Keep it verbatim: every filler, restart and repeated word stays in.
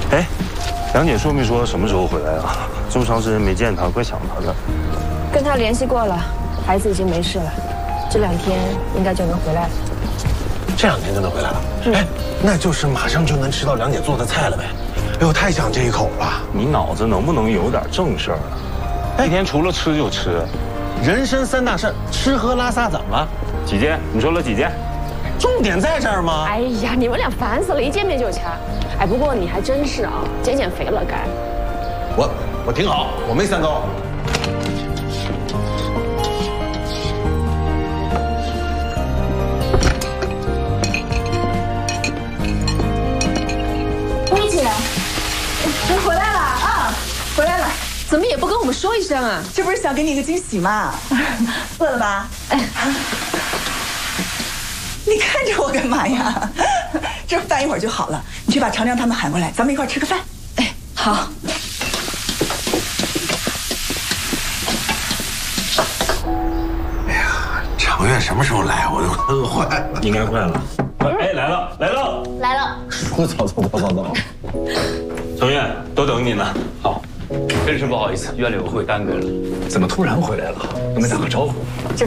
哎，梁姐说没说什么时候回来啊？这么长时间没见她，怪想她的。 跟她联系过了，孩子已经没事了，这两天应该就能回来了。 这两天就能回来了？哎，那就是马上就能吃到梁姐做的菜了呗。哎呦，太想这一口了！ 你脑子能不能有点正事儿啊？一天除了吃就吃， 人生三大事，吃喝拉撒怎么了？ 几件？你说了几件？ 重点在这儿吗？ 哎呀，你们俩烦死了，一见面就掐。哎，不过你还真是啊，减减肥了该。 我我挺好，我没三高。 薇姐，你回来了啊！回来了，怎么也不跟我们说一声啊？ 这不是想给你一个惊喜吗？饿了吧？哎，你看着我干嘛呀？这饭一会儿就好了，你去把常亮他们喊过来，咱们一块吃个饭。哎，好。 哎呀，常月什么时候来？我都快饿坏了。 应该快了。哎，来了，来了， 来了。 说早走早早走。 程月，都等你呢。 好，真是不好意思，院里有会耽搁了。怎么突然回来了？都没打个招呼？ 这